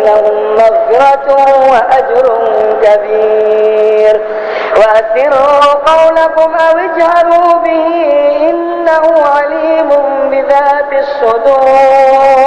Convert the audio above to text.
لهم مغفرة وأجر كبير. وأسروا قولكم أو اجهروا به إنه عليم بذات الصدور.